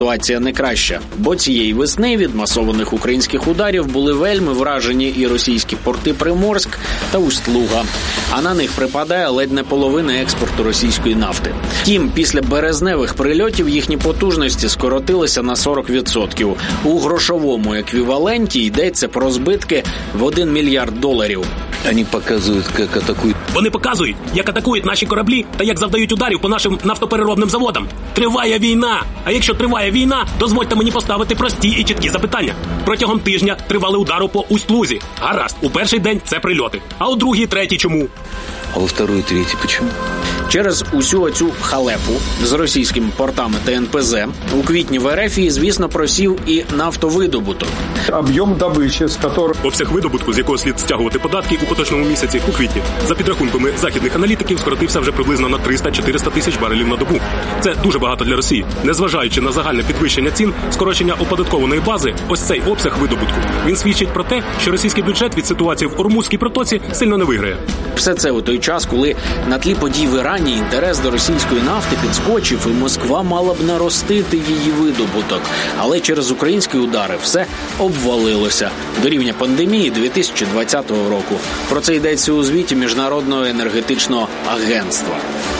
Ситуація не краща, бо цієї весни від масованих українських ударів були вельми вражені і російські порти Приморськ та Усть-Луга. А на них припадає ледь не половина експорту російської нафти. Втім, після березневих прильотів їхні потужності скоротилися на 40%. У грошовому еквіваленті йдеться про збитки в $1 мільярд. Вони показують, як атакують. Вони показують, як атакують наші кораблі та як завдають ударів по нашим нафтопереробним заводам. Триває війна! А якщо триває війна, дозвольте мені поставити прості і чіткі запитання. Протягом тижня тривали удари по Усть-Лузі. Гаразд, у перший день це прильоти. А у другий, третій чому? А у второй і третій чому? Через усю оцю халепу з російськими портами та НПЗ у квітні в РФ, звісно, просів і нафтовидобуток. Об'єм добичі, з якого... Обсяг видобутку, з якого слід стягувати податки у поточному місяці, у квітні, за підрахунками західних аналітиків, скоротився вже приблизно на 300-400 тисяч барелів на добу. Це дуже багато для Росії. Незважаючи на загальне підвищення цін, скорочення оподаткованої бази, ось цей обсяг видобутку, він свідчить про те, що російський бюджет від ситуації в Ормузькій протоці сильно не виграє. Все це у той час, коли на тлі подій в Ірані інтерес до російської нафти підскочив, і Москва мала б наростити її видобуток. Але через українські удари все обвалилося до рівня пандемії 2020 року. Про це йдеться у звіті Міжнародного енергетичного агентства.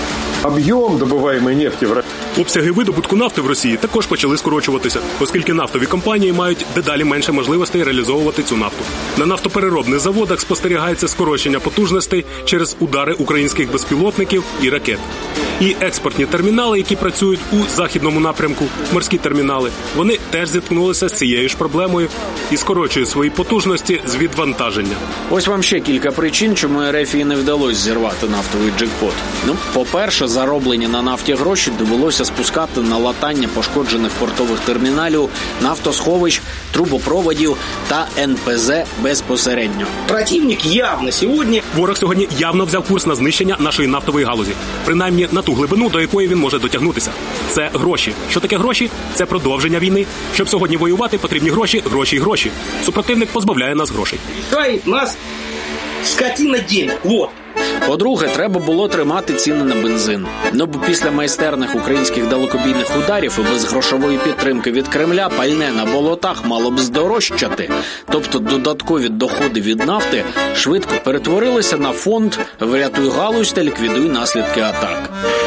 Об'єм добуваємої нефті в Росії. Обсяги видобутку нафти в Росії також почали скорочуватися, оскільки нафтові компанії мають дедалі менше можливостей реалізовувати цю нафту. На нафтопереробних заводах спостерігається скорочення потужностей через удари українських безпілотників і ракет. І експортні термінали, які працюють у західному напрямку, морські термінали, вони теж зіткнулися з цією ж проблемою і скорочують свої потужності з відвантаження. Ось вам ще кілька причин, чому РФ не вдалося зірвати нафтовий джекпот. По-перше, зароблені на нафті гроші довелося спускати на латання пошкоджених портових терміналів, нафтосховищ, трубопроводів та НПЗ безпосередньо. Противник явно сьогодні... Ворог сьогодні явно взяв курс на знищення нашої нафтової галузі. Принаймні на ту глибину, до якої він може дотягнутися. Це гроші. Що таке гроші? Це продовження війни. Щоб сьогодні воювати, потрібні гроші, гроші і гроші. Супротивник позбавляє нас грошей. Нас скотина денег. Вот. По-друге, треба було тримати ціни на бензин. Бо після майстерних українських далекобійних ударів і без грошової підтримки від Кремля пальне на болотах мало б здорожчати. Тобто додаткові доходи від нафти швидко перетворилися на фонд «Врятуй галузь та ліквідуй наслідки атак».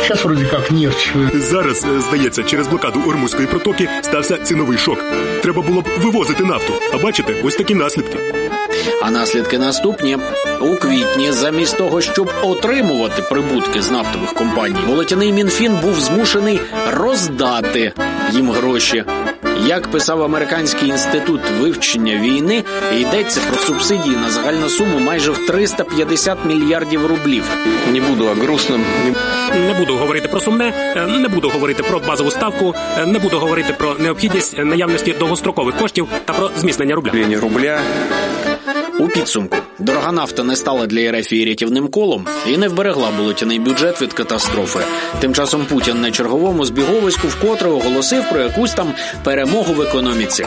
Зараз, здається, через блокаду Ормузької протоки стався ціновий шок. Треба було б вивозити нафту. А бачите, ось такі наслідки. А наслідки наступні. У квітні, замість того, щоб отримувати прибутки з нафтових компаній, болотяний Мінфін був змушений роздати їм гроші. Як писав Американський інститут вивчення війни, йдеться про субсидії на загальну суму майже в 350 мільярдів рублів. Не буду о грустному. Не буду говорити про сумне, не буду говорити про базову ставку, не буду говорити про необхідність наявності довгострокових коштів та про зміцнення рубля. У підсумку, дорога нафта не стала для РФ рятівним колом і не вберегла болотяний бюджет від катастрофи. Тим часом Путін на черговому збіговиську вкотре оголосив про якусь там перемогу в економіці.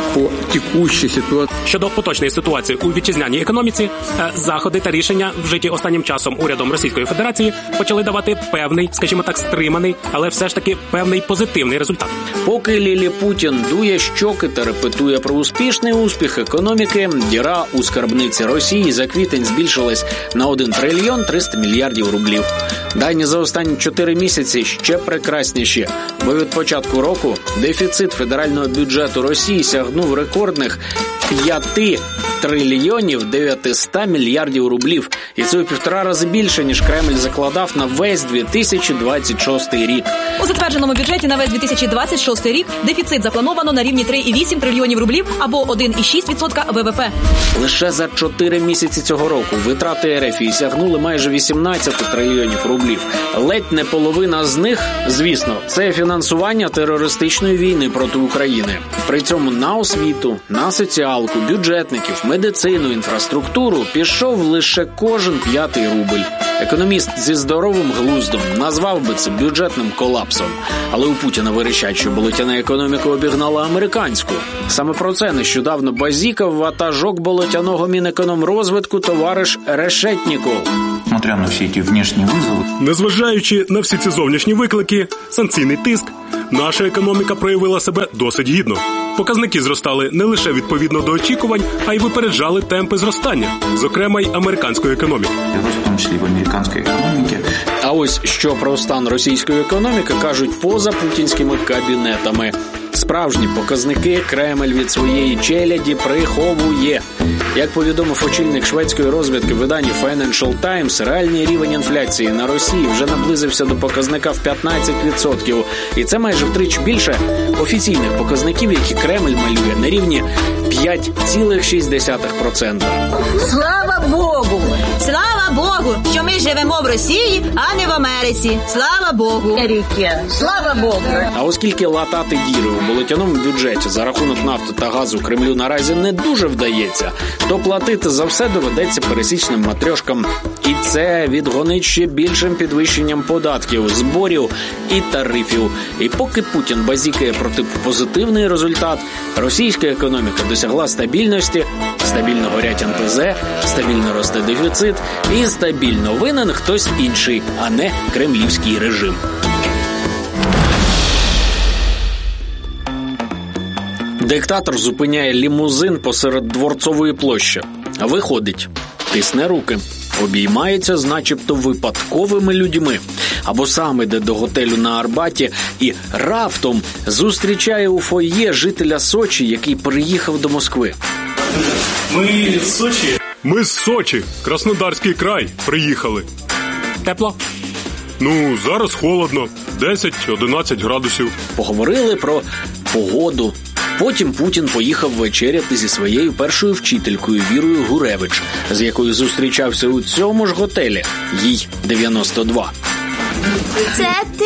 Щодо поточної ситуації у вітчизняній економіці, заходи та рішення, вжиті останнім часом урядом Російської Федерації, почали давати певний, скажімо так, стриманий, але все ж таки певний позитивний результат. Поки Лілі Путін дує щоки та репетує про успішний успіх економіки, діра у скарбниці Росії за квітень збільшилась на 1 трильйон 300 мільярдів рублів. Дані за останні 4 місяці ще прекрасніші, бо від початку року дефіцит федерального бюджету Росії сягнув рекордних 5 трильйонів 900 мільярдів рублів. І це у 1,5 рази більше, ніж Кремль закладав на весь 2026 рік. У затвердженому бюджеті на весь 2026 рік дефіцит заплановано на рівні 3,8 трильйонів рублів або 1,6% ВВП. Лише за 4 місяці цього року витрати РФ сягнули майже 18 трильйонів рублів. Ледь не половина з них, звісно, це фінансування терористичної війни проти України. При цьому на освіту, на соціалку, бюджетників, медицину, інфраструктуру пішов лише кожен 5-й рубль. Економіст зі здоровим глуздом назвав би це бюджетним колапсом. Але у Путіна вирішать, що болотяна економіка обігнала американську. Саме про це нещодавно базікав ватажок болотяного Мінекономрозвитку товариш Решетніков. Несмотря на всі ці внешні виклики, незважаючи на всі ці зовнішні виклики, санкційний тиск, наша економіка проявила себе досить гідно. Показники зростали не лише відповідно до очікувань, а й випереджали темпи зростання, зокрема й американської економіки. В тому числі в американській економіці. А ось що про стан російської економіки кажуть поза путінськими кабінетами. Справжні показники Кремль від своєї челяді приховує. Як повідомив очільник шведської розвідки видання Financial Times, реальний рівень інфляції на Росії вже наблизився до показника в 15%. І це майже втричі більше офіційних показників, які Кремль малює на рівні 5,6%. Слава Богу! Слава Богу, що ми живемо в Росії, а не в Америці. Слава Богу! Слава Богу! А оскільки латати діри у болотяному бюджеті за рахунок нафти та газу Кремлю наразі не дуже вдається, то платити за все доведеться пересічним матрьошкам. І це відгонить ще більшим підвищенням податків, зборів і тарифів. І поки Путін базікає про тип позитивний результат, російська економіка досягла стабільності, стабільно горять НПЗ, стабільно росте дефіцит і стабільно винен хтось інший, а не кремлівський режим. Диктатор зупиняє лімузин посеред Дворцової площі. Виходить, тисне руки, обіймається з начебто випадковими людьми. Або сам іде до готелю на Арбаті і раптом зустрічає у фойє жителя Сочі, який приїхав до Москви. Ми з Сочі, Краснодарський край, приїхали. Тепло? Ну, зараз холодно, 10-11 градусів. Поговорили про погоду. Потім Путін поїхав вечеряти зі своєю першою вчителькою Вірою Гуревич, з якою зустрічався у цьому ж готелі. Їй 92. Це ти?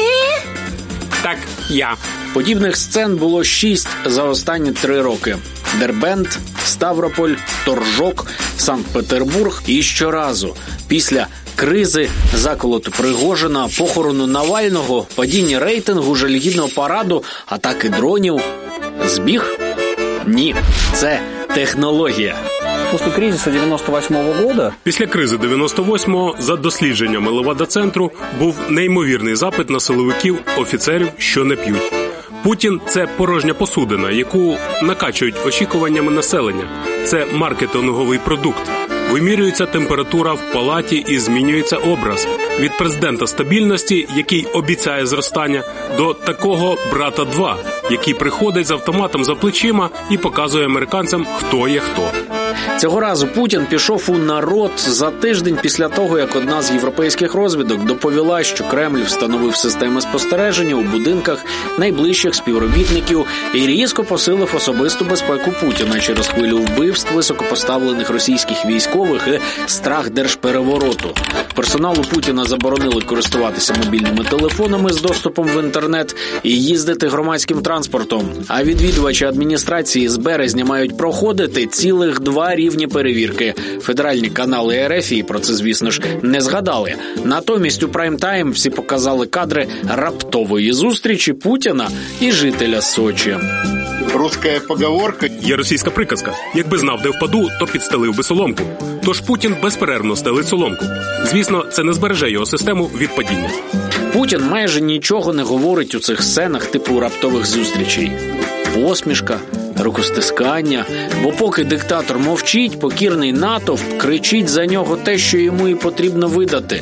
Так, я. Подібних сцен було 6 за останні 3 роки. Дербент, Ставрополь, Торжок, Санкт-Петербург і щоразу після кризи, заколоту Пригожина, похорону Навального, падіння рейтингу, жалюгідного параду, атаки дронів. Збіг? Ні. Це технологія. Після кризису 98-го года... Після кризи 98-го, за дослідженнями Левада-центру, був неймовірний запит на силовиків, офіцерів, що не п'ють. Путін – це порожня посудина, яку накачують очікуваннями населення. Це маркетинговий продукт. Вимірюється температура в палаті і змінюється образ. Від президента стабільності, який обіцяє зростання, до такого брата 2, який приходить з автоматом за плечима і показує американцям, хто є хто. Цього разу Путін пішов у народ за тиждень після того, як одна з європейських розвідок доповіла, що Кремль встановив системи спостереження у будинках найближчих співробітників і різко посилив особисту безпеку Путіна через хвилю вбивств високопоставлених російських військових і страх держперевороту. Персоналу Путіна заборонили користуватися мобільними телефонами з доступом в інтернет і їздити громадським транспортом. А відвідувачі адміністрації з березня мають проходити цілих 2 рівні перевірки. Федеральні канали РФ про це, звісно ж, не згадали. Натомість у прайм-тайм всі показали кадри раптової зустрічі Путіна і жителя Сочі. Русская поговорка. Є російська приказка. Якби знав, де впаду, то підстелив би соломку. Тож Путін безперервно стелить соломку. Звісно, це не збереже його систему від падіння. Путін майже нічого не говорить у цих сценах типу раптових зустрічей. Посмішка, рукостискання. Бо поки диктатор мовчить, покірний натовп кричить за нього те, що йому і потрібно видати.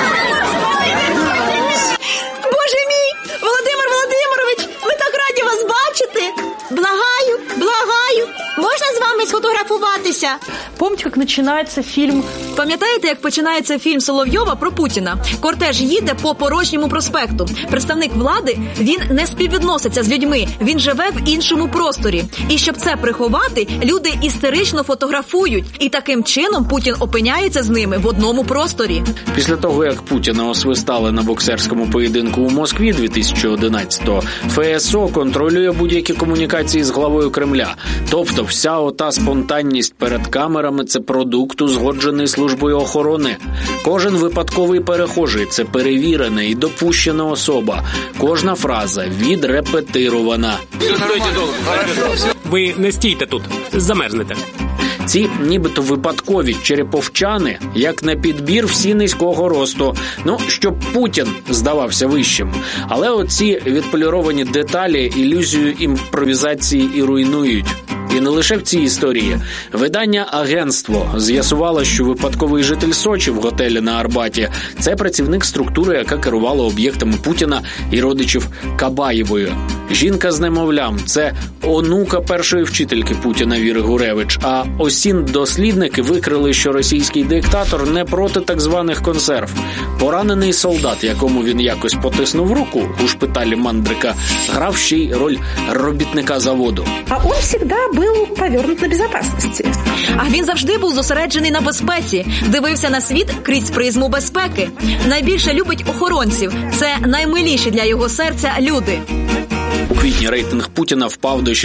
Боже мій! Володимир Володимирович, ми так раді вас бачити! Благаю, можна з вами сфотографуватися? Помните, як починається фільм? Пам'ятаєте, як починається фільм Соловйова про Путіна? Кортеж їде по порожньому проспекту. Представник влади, він не співвідноситься з людьми, він живе в іншому просторі. І щоб це приховати, люди істерично фотографують. І таким чином Путін опиняється з ними в одному просторі. Після того, як Путіна освистали на боксерському поєдинку у Москві 2011-го, ФСО контролює будь-які комунікації з главою Кремля. Тобто вся ота спонтанність перед камерами – це продукт, узгоджений службою охорони. Кожен випадковий перехожий – це перевірена і допущена особа. Кожна фраза відрепетирована. Ви не стійте тут, замерзнете. Ці нібито випадкові череповчани, як на підбір, всі низького росту. Щоб Путін здавався вищим. Але оці відполіровані деталі ілюзію імпровізації і руйнують. І не лише в цій історії. Видання «Агентство» з'ясувало, що випадковий житель Сочі в готелі на Арбаті – це працівник структури, яка керувала об'єктами Путіна і родичів Кабаєвої. Жінка з немовлям – це онука першої вчительки Путіна Віри Гуревич. А ОСІН-дослідники викрили, що російський диктатор не проти так званих консерв. Поранений солдат, якому він якось потиснув руку у шпиталі Мандрика, грав ще й роль робітника заводу. А он всегда был повернут на безопасности. А він завжди був зосереджений на безпеці, дивився на світ крізь призму безпеки. Найбільше любить охоронців. Це наймиліші для його серця люди. У квітні рейтинг Путіна впав до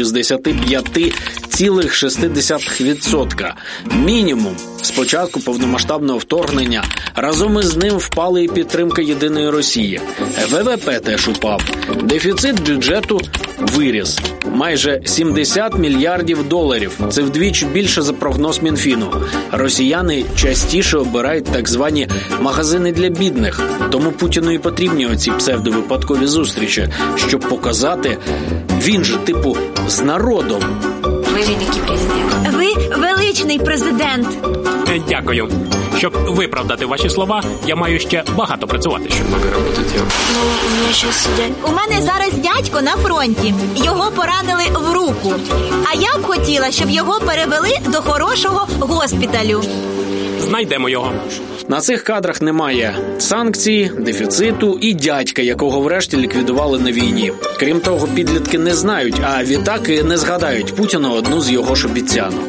65,6%. Мінімум. З початку повномасштабного вторгнення разом із ним впала і підтримка Єдиної Росії. ВВП теж упав. Дефіцит бюджету виріс. Майже 70 мільярдів доларів. Це вдвічі більше за прогноз Мінфіну. Росіяни частіше обирають так звані магазини для бідних. Тому Путіну і потрібні оці псевдовипадкові зустрічі, щоб показати, він же типу з народом. Ви великий президент. Ви величний президент. Дякую. Щоб виправдати ваші слова, я маю ще багато працювати, щоб ви робити. У мене зараз дядько на фронті. Його поранили в руку. А я б хотіла, щоб його перевели до хорошого госпіталю. Знайдемо його. На цих кадрах немає санкцій, дефіциту і дядька, якого врешті ліквідували на війні. Крім того, підлітки не знають, а відтак і не згадають Путіну одну з його ж обіцянок.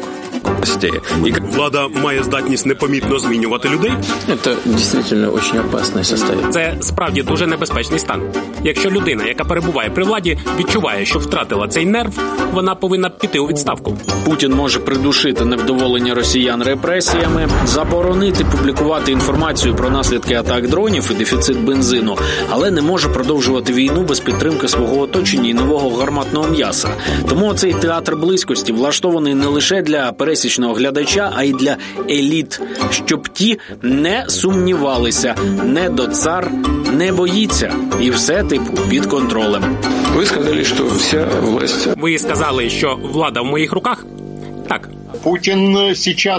Влада має здатність непомітно змінювати людей? Це дійсно дуже опасне состояние. Це справді дуже небезпечний стан. Якщо людина, яка перебуває при владі, відчуває, що втратила цей нерв, вона повинна піти у відставку. Путін може придушити невдоволення росіян репресіями, заборонити публікувати інформацію про наслідки атак дронів і дефіцит бензину, але не може продовжувати війну без підтримки свого оточення і нового гарматного м'яса. Тому цей театр близькості влаштований не лише для пересічного глядача, а й для еліт, щоб ті не сумнівалися, не доцар не боїться, і все типу під контролем. Ви сказали, що вся власть... Ви сказали, що влада в моїх руках? Так. Путін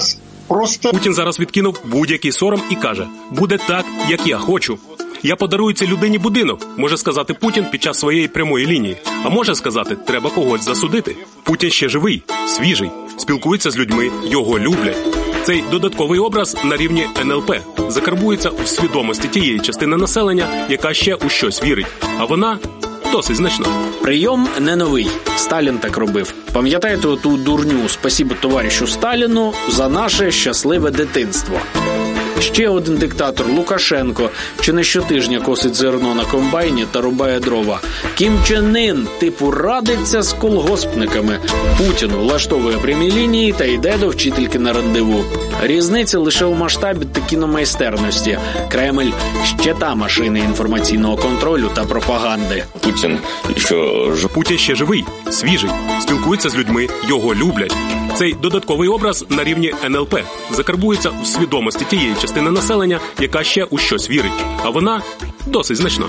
зараз відкинув будь-який сором і каже: буде так, як я хочу. Я подарую цій людині будинок, може сказати Путін під час своєї прямої лінії. А може сказати, треба когось засудити. Путін ще живий, свіжий, спілкується з людьми, його люблять. Цей додатковий образ на рівні НЛП закарбується в свідомості тієї частини населення, яка ще у щось вірить. А вона досить значна. Прийом не новий. Сталін так робив. Пам'ятаєте оту дурню «Спасибо товаришу Сталіну за наше щасливе дитинство». Ще один диктатор – Лукашенко, чи не щотижня косить зерно на комбайні та рубає дрова. Кім Чен Ін, типу, радиться з колгоспниками. Путін влаштовує прямі лінії та йде до вчительки на рандеву. Різниця лише у масштабі та кіномайстерності. Кремль – ще та машина інформаційного контролю та пропаганди. Путін ще живий, свіжий, спілкується з людьми, його люблять. Цей додатковий образ на рівні НЛП закарбується в свідомості тієї частини населення, яка ще у щось вірить. А вона досить значна.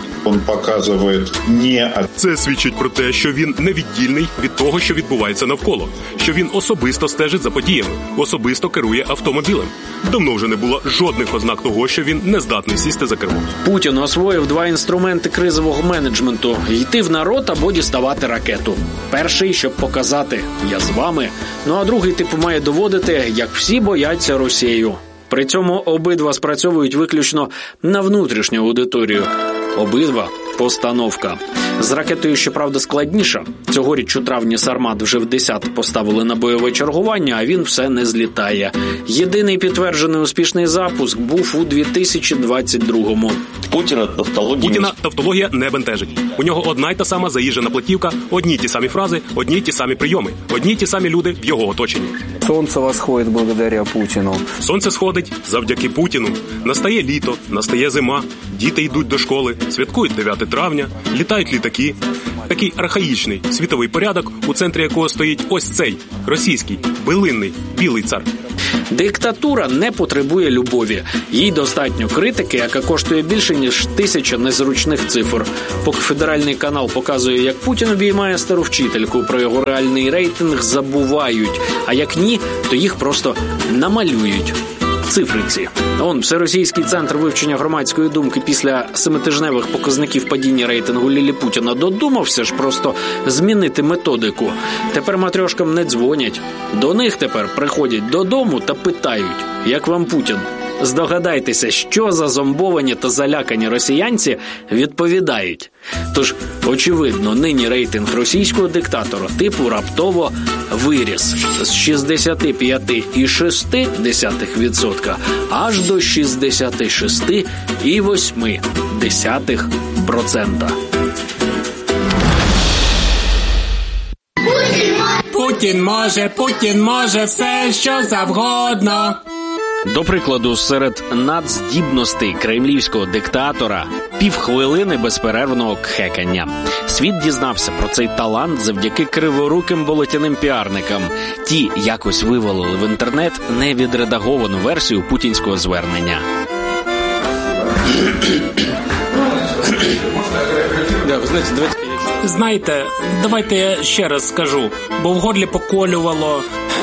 Це свідчить про те, що він невіддільний від того, що відбувається навколо. Що він особисто стежить за подіями, особисто керує автомобілем. Давно вже не було жодних ознак того, що він не здатний сісти за кермо. Путін освоїв два інструменти кризового менеджменту – йти в народ або діставати ракету. Перший, щоб показати «я з вами», а другий типу має доводити, як всі бояться Росію. При цьому обидва спрацьовують виключно на внутрішню аудиторію. Обидва – постановка. З ракетою, щоправда, складніше. Цьогоріч у травні Сармат вже в 10 поставили на бойове чергування, а він все не злітає. Єдиний підтверджений успішний запуск був у 2022-му. Путіна тавтологія не бентежить. У нього одна й та сама заїжджена платівка, одні й ті самі фрази, одні й ті самі прийоми, одні й ті самі люди в його оточенні. Сонце восходить благодаря Путіну. Сонце сходить завдяки Путіну. Настає літо, настає зима, діти йдуть до школи, святкують 9 травня, літають літаки. Такий архаїчний світовий порядок, у центрі якого стоїть ось цей російський, билинний, білий цар. Диктатура не потребує любові. Їй достатньо критики, яка коштує більше, ніж 1000 незручних цифр. Поки федеральний канал показує, як Путін обіймає стару вчительку, про його реальний рейтинг забувають. А як ні, то їх просто намалюють. Цифриці. Всеросійський центр вивчення громадської думки після 7-тижневих показників падіння рейтингу Лілі Путіна додумався ж просто змінити методику. Тепер матрьошкам не дзвонять. До них тепер приходять додому та питають, як вам Путін? Здогадайтеся, що зазомбовані та залякані росіянці відповідають. Тож, очевидно, нині рейтинг російського диктатора типу раптово виріс з 65,6% аж до 66,8%. Путін може все, що завгодно. До прикладу, серед надздібностей кремлівського диктатора півхвилини безперервного кхекання. Світ дізнався про цей талант завдяки криворуким болотяним піарникам. Ті якось вивалили в інтернет невідредаговану версію путінського звернення. Знаєте, давайте я ще раз скажу, бо в горлі поколювало.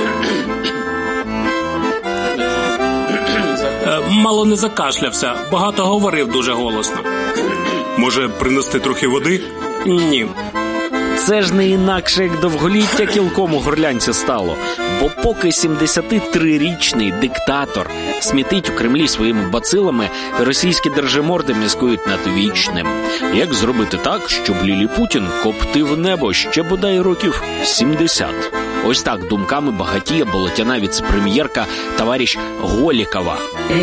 Мало не закашлявся, багато говорив дуже голосно. Може, принести трохи води? Ні. Це ж не інакше, як довголіття кілком у горлянці стало. Бо поки 73-річний диктатор смітить у Кремлі своїми бацилами, російські держиморди міскують над вічним. Як зробити так, щоб Лілі Путін коптив небо ще бодай років 70? Ось так думками багатіє болотяна віце-прем'єрка товариш Голікова.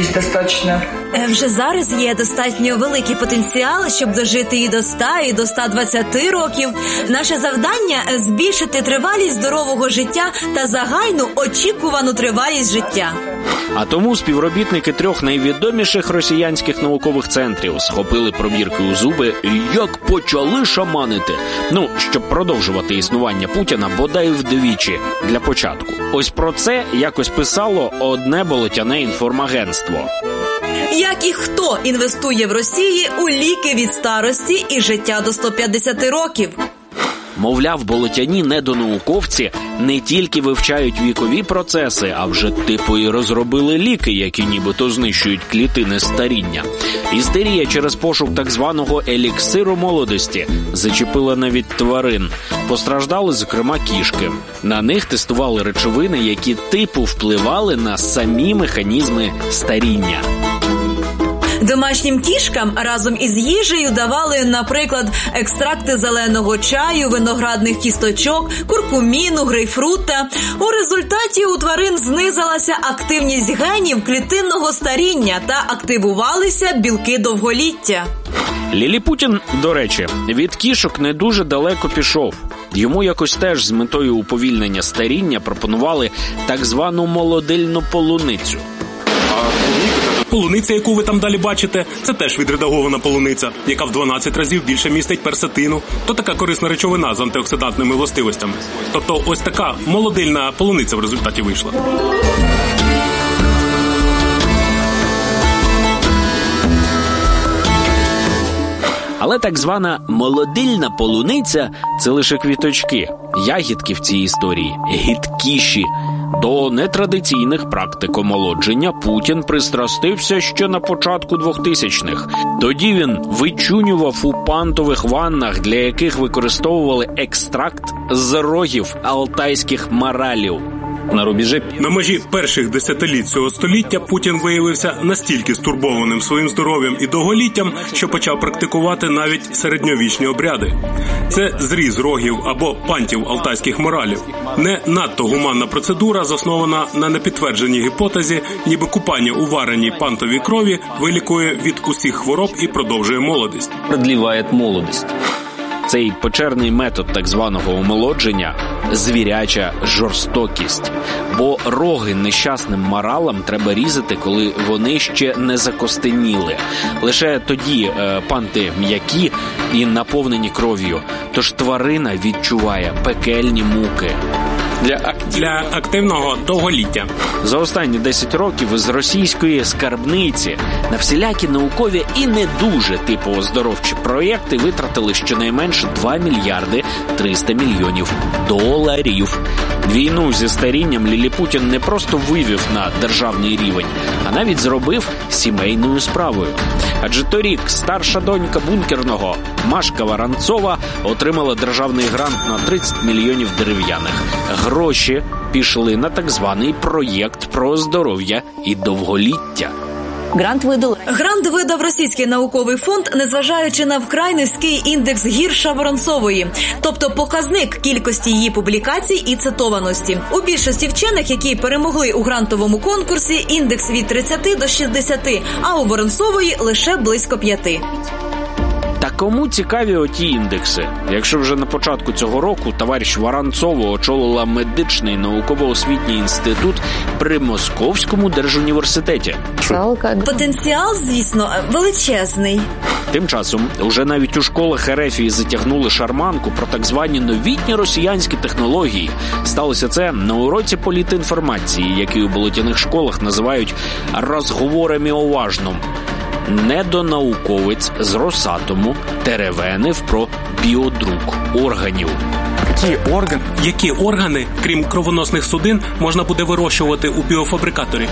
Вже зараз є достатньо великий потенціал, щоб дожити і до 100, і до 120 років. Наше завдання – збільшити тривалість здорового життя та загальну очікувану тривалість життя. А тому співробітники 3 найвідоміших росіянських наукових центрів схопили пробірки у зуби і як почали шаманити. Щоб продовжувати існування Путіна бодай вдвічі для початку. Ось про це якось писало одне болотяне інформагентство. Як і хто інвестує в Росії у ліки від старості і життя до 150 років? Мовляв, болотяні недонауковці не тільки вивчають вікові процеси, а вже типу і розробили ліки, які нібито знищують клітини старіння. Істерія через пошук так званого еліксиру молодості зачепила навіть тварин. Постраждали, зокрема, кішки. На них тестували речовини, які типу впливали на самі механізми старіння. Домашнім кішкам разом із їжею давали, наприклад, екстракти зеленого чаю, виноградних кісточок, куркуміну, грейпфрута. У результаті у тварин знизилася активність генів клітинного старіння та активувалися білки довголіття. Лілі Путін, до речі, від кішок не дуже далеко пішов. Йому якось теж з метою уповільнення старіння пропонували так звану молодильну полуницю. Полуниця, яку ви там далі бачите, це теж відредагована полуниця, яка в 12 разів більше містить персетину. То така корисна речовина з антиоксидантними властивостями. Тобто ось така молодильна полуниця в результаті вийшла. Але так звана молодильна полуниця – це лише квіточки. Ягідки в цій історії гидкіші. До нетрадиційних практик омолодження Путін пристрастився ще на початку 2000-х. Тоді він вичунював у пантових ваннах, для яких використовували екстракт з рогів алтайських маралів. На межі перших десятиліть цього століття Путін виявився настільки стурбованим своїм здоров'ям і довголіттям, що почав практикувати навіть середньовічні обряди. Це зріз рогів або пантів алтайських моралів. Не надто гуманна процедура, заснована на непідтвердженій гіпотезі, ніби купання у вареній пантовій крові вилікує від усіх хвороб і продовжує молодість. Продліває молодість. Цей печерний метод так званого омолодження звіряча жорстокість. Бо роги нещасним маралам треба різати, коли вони ще не закостеніли. Лише тоді панти м'які і наповнені кров'ю. Тож тварина відчуває пекельні муки. Для активного довголіття. За останні 10 років із російської скарбниці на всілякі наукові і не дуже типу оздоровчі проєкти витратили щонайменше 2 мільярди 300 мільйонів доларів. Війну зі старінням Ліліпутін не просто вивів на державний рівень, а навіть зробив сімейною справою. Адже торік старша донька бункерного Машка Воронцова отримала державний грант на 30 мільйонів дерев'яних. Гроші пішли на так званий проєкт про здоров'я і довголіття. Грант видав Російський науковий фонд, незважаючи на вкрай низький індекс гірша Воронцової, тобто показник кількості її публікацій і цитованості. У більшості вчених, які перемогли у грантовому конкурсі, індекс від 30 до 60, а у Воронцової лише близько 5. Та кому цікаві оті індекси? Якщо вже на початку цього року товариш Воронцова очолила медичний науково-освітній інститут при Московському держуніверситеті. Потенціал, звісно, величезний. Тим часом уже навіть у школах РФ затягнули шарманку про так звані новітні росіянські технології. Сталося це на уроці політінформації, який у болотяних школах називають «розговорами о важном». Недонауковець з Росатому теревенив про біодрук органів. Які органи, крім кровоносних судин, можна буде вирощувати у біофабрикаторі?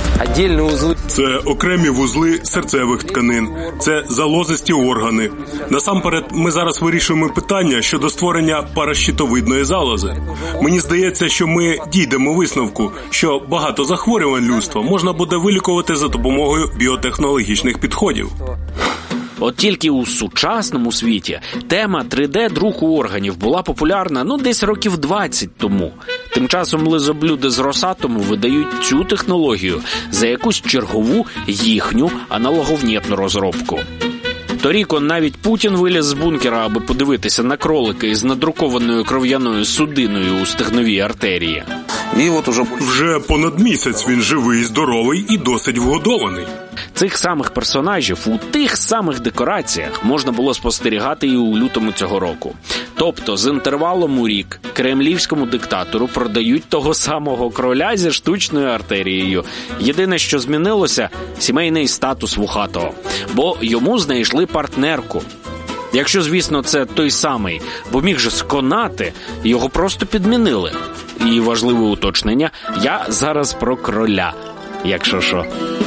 Це окремі вузли серцевих тканин, це залозисті органи. Насамперед, ми зараз вирішуємо питання щодо створення паращитовидної залози. Мені здається, що ми дійдемо висновку, що багато захворювань людства можна буде вилікувати за допомогою біотехнологічних підходів. От тільки у сучасному світі тема 3D-друку органів була популярна, десь років 20 тому. Тим часом лизоблюди з Росатому видають цю технологію за якусь чергову їхню аналоговнєтну розробку. Торік навіть Путін виліз з бункера, аби подивитися на кролика із надрукованою кров'яною судиною у стегновій артерії. Вже понад місяць він живий, здоровий і досить вгодований. Цих самих персонажів у тих самих декораціях можна було спостерігати і у лютому цього року. Тобто з інтервалом у рік кремлівському диктатору продають того самого кроля зі штучною артерією. Єдине, що змінилося – сімейний статус вухатого. Бо йому знайшли партнерку. Якщо, звісно, це той самий, бо міг же сконати, його просто підмінили. І важливе уточнення – я зараз про кроля. Якщо що.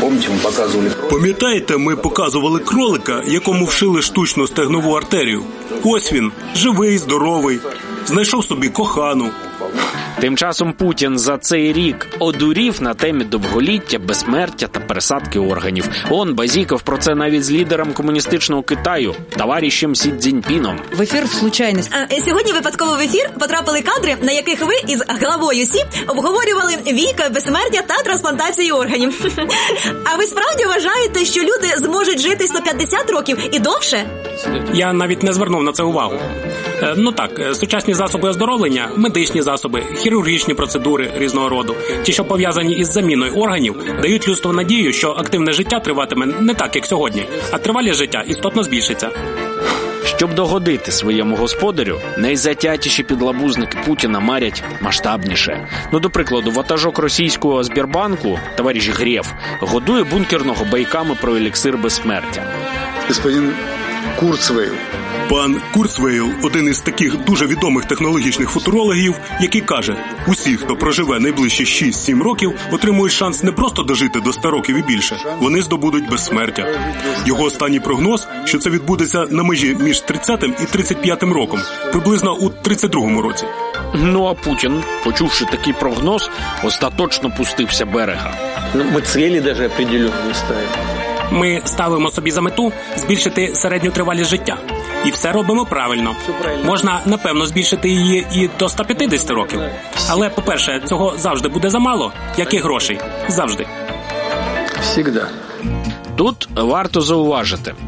Пам'ятаєте, ми показували кролика, якому вшили штучну стегнову артерію? Ось він, живий, здоровий, знайшов собі кохану. Тим часом Путін за цей рік одурів на темі довголіття, безсмертя та пересадки органів. Он базікав про це навіть з лідером комуністичного Китаю, товаришем Сі Цзіньпіном. В ефір случайність. Сьогодні випадково в ефір потрапили кадри, на яких ви із главою Сі обговорювали вік, безсмертя та трансплантацію органів. А ви справді вважаєте, що люди зможуть жити 150 років і довше? Я навіть не звернув на це увагу. Сучасні засоби оздоровлення, медичні засоби, хірургічні процедури різного роду, ті, що пов'язані із заміною органів, дають людству надію, що активне життя триватиме не так, як сьогодні, а тривалість життя істотно збільшиться. Щоб догодити своєму господарю, найзатятіші підлабузники Путіна марять масштабніше. До прикладу, ватажок російського Сбербанку, товариш Греф, годує бункерного байками про еліксир безсмертя. Господин Курцвейл. Пан Курцвейл – один із таких дуже відомих технологічних футурологів, який каже, усі, хто проживе найближчі 6-7 років, отримують шанс не просто дожити до 100 років і більше, вони здобудуть безсмертя. Його останній прогноз, що це відбудеться на межі між 30-м і 35-м роком, приблизно у 32-му році. А Путін, почувши такий прогноз, остаточно пустився берега. Ми цілі навіть определені ставимо. Ми ставимо собі за мету збільшити середню тривалість життя. І все робимо правильно. Можна, напевно, збільшити її і до 150 років. Але, по-перше, цього завжди буде замало, як і грошей. Завжди. Всегда. Тут варто зауважити.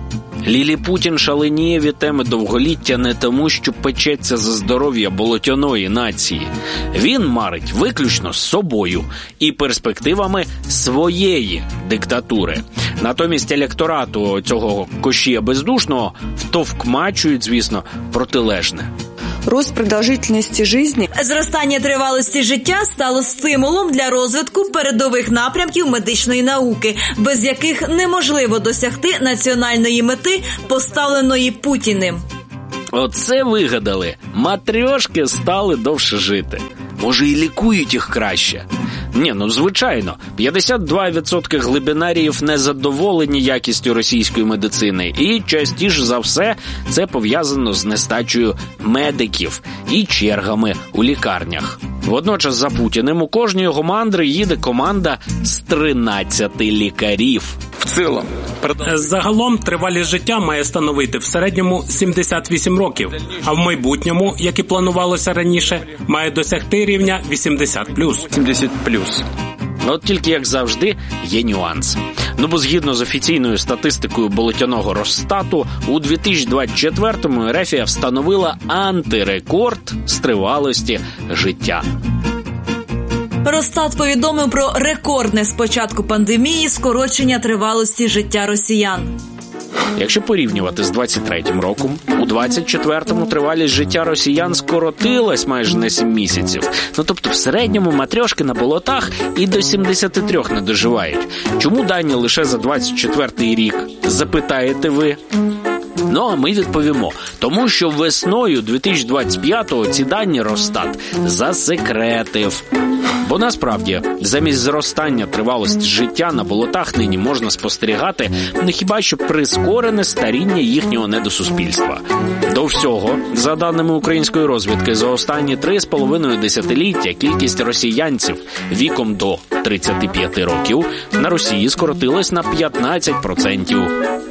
Ліліпутін шаленіє від теми довголіття не тому, що печеться за здоров'я болотяної нації. Він марить виключно з собою і перспективами своєї диктатури. Натомість електорату цього Кощія Бездушного втовкмачують, звісно, протилежне. Рост продовжительності життя. Зростання тривалості життя стало стимулом для розвитку передових напрямків медичної науки, без яких неможливо досягти національної мети, поставленої Путіним. Оце вигадали. Матрьошки стали довше жити. Може, і лікують їх краще? Ні, звичайно. 52% глибинаріїв незадоволені якістю російської медицини. І частіше за все це пов'язано з нестачею медиків і чергами у лікарнях. Водночас за Путіним у кожній його мандри їде команда з 13 лікарів. В цілому. Загалом тривалість життя має становити в середньому 78 років, а в майбутньому, як і планувалося раніше, має досягти рівня 80+. 70+. От тільки, як завжди, є нюанс. Бо згідно з офіційною статистикою болотяного Росстату, у 2024-му Ерефія встановила антирекорд з тривалості життя. Росстат повідомив про рекордне з початку пандемії скорочення тривалості життя росіян. Якщо порівнювати з 23-м роком, у 24-му тривалість життя росіян скоротилась майже на 7 місяців. Тобто в середньому матрьошки на болотах і до 73 не доживають. Чому дані лише за 24-й рік, запитаєте ви? А ми відповімо. Тому що весною 2025-го ці дані Росстат засекретив. Бо насправді, замість зростання тривалості життя на болотах нині можна спостерігати хіба що прискорене старіння їхнього недосуспільства. До всього, за даними української розвідки, за останні 3,5 десятиліття кількість росіянців віком до 35 років на Росії скоротилась на 15%.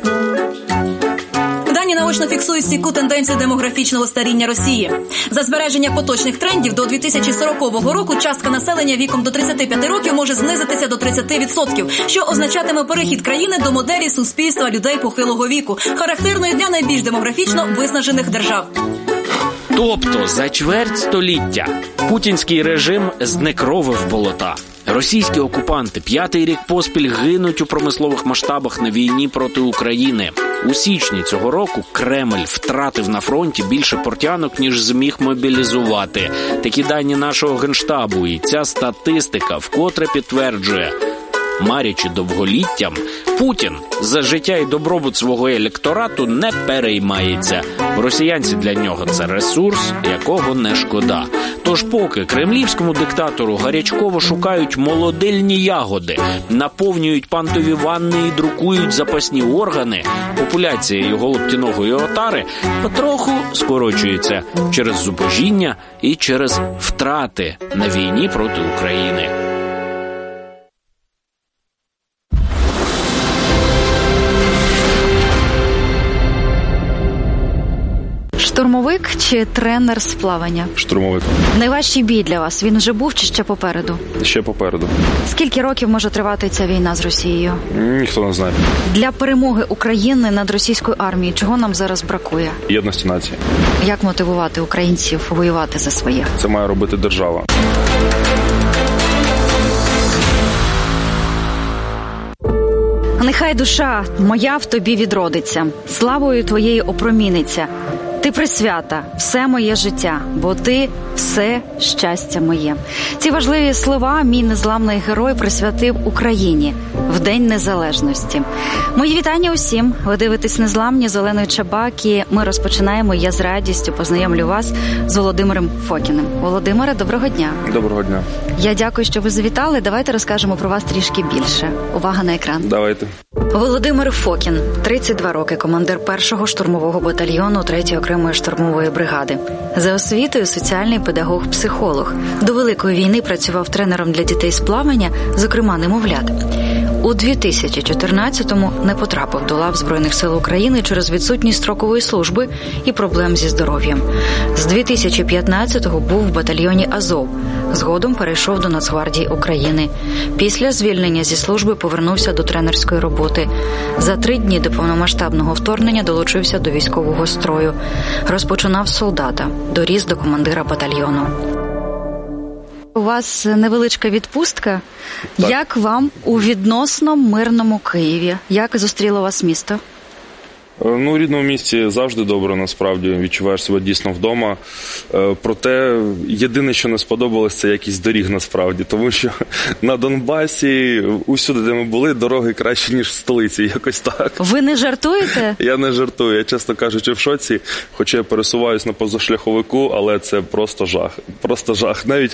Дані наочно фіксують стійку тенденцію демографічного старіння Росії. За збереження поточних трендів до 2040 року частка населення віком до 35 років може знизитися до 30%, що означатиме перехід країни до моделі суспільства людей похилого віку, характерної для найбільш демографічно виснажених держав. Тобто за чверть століття путінський режим знекровив болота. Російські окупанти 5-й рік поспіль гинуть у промислових масштабах на війні проти України. У січні цього року Кремль втратив на фронті більше портянок, ніж зміг мобілізувати. Такі дані нашого Генштабу, і ця статистика вкотре підтверджує. Марячи довголіттям, Путін за життя і добробут свого електорату не переймається. Росіянці для нього – це ресурс, якого не шкода. Тож поки кремлівському диктатору гарячково шукають молодильні ягоди, наповнюють пантові ванни і друкують запасні органи, популяція його лоптяної отари потроху скорочується через зубожіння і через втрати на війні проти України. Штурмовик чи тренер з плавання? Штурмовик. Найважчий бій для вас, він вже був чи ще попереду? Ще попереду. Скільки років може тривати ця війна з Росією? Ніхто не знає. Для перемоги України над російською армією чого нам зараз бракує? Єдності нації. Як мотивувати українців воювати за своє? Це має робити держава. Нехай душа моя в тобі відродиться, славою твоєю опроміниться. Ти присвята, все моє життя, бо ти все щастя моє. Ці важливі слова мій незламний герой присвятив Україні в День Незалежності. Мої вітання усім. Ви дивитесь «Незламні» з Оленою Чабак, і ми розпочинаємо. Я з радістю познайомлю вас з Володимиром Фокіним. Володимире, доброго дня. Доброго дня. Я дякую, що ви завітали. Давайте розкажемо про вас трішки більше. Увага на екран. Давайте. Володимир Фокін, 32 роки, командир 1-го штурмового батальйону 3-ї окремої штурмової бригади. За освітою соціальний педагог-психолог. До Великої війни працював тренером для дітей з плавання, зокрема немовлят. У 2014-му не потрапив до лав Збройних сил України через відсутність строкової служби і проблем зі здоров'ям. З 2015-го був в батальйоні «Азов». Згодом перейшов до Нацгвардії України. Після звільнення зі служби повернувся до тренерської роботи. За 3 дні до повномасштабного вторгнення долучився до військового строю. Розпочинав з солдата, доріс до командира батальйону. У вас невеличка відпустка. Так. Як вам у відносно мирному Києві? Як зустріло вас місто? У рідному місті завжди добре, насправді, відчуваєш себе дійсно вдома. Проте, єдине, що не сподобалось, це якість доріг, насправді. Тому що на Донбасі, усюди, де ми були, дороги кращі, ніж в столиці, якось так. Ви не жартуєте? Я не жартую, я, чесно кажучи, в шоці. Хоча я пересуваюсь на позашляховику, але це просто жах. Просто жах. Навіть